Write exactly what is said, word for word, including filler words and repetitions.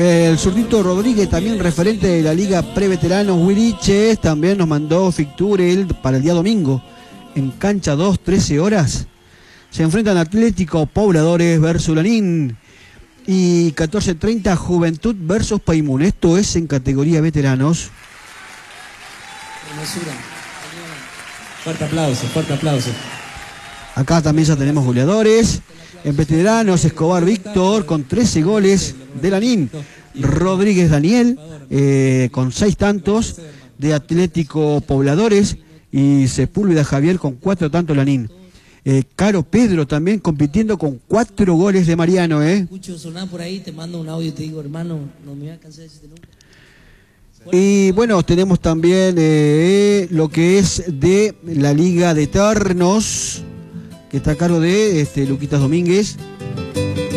El Zurdito Rodríguez, también referente de la Liga Preveteranos Huiliches, también nos mandó Ficture para el día domingo. En cancha dos, trece horas. Se enfrentan Atlético Pobladores versus Lanín. Y catorce treinta Juventud versus Paimún. Esto es en categoría veteranos. Fuerte aplauso, fuerte aplauso. Acá también ya tenemos goleadores. En veteranos, Escobar Víctor con trece goles de Lanín. Rodríguez Daniel eh, con seis tantos de Atlético Pobladores. Y Sepúlveda Javier con cuatro tantos Lanín. Eh, Caro Pedro también compitiendo con cuatro goles de Mariano. ¿eh? Escucho sonar por ahí, te mando un audio y te digo, hermano, no me voy a cansar de decirte nunca. Y bueno, tenemos también eh, lo que es de la Liga de Eternos, que está a cargo de este, Luquitas Domínguez.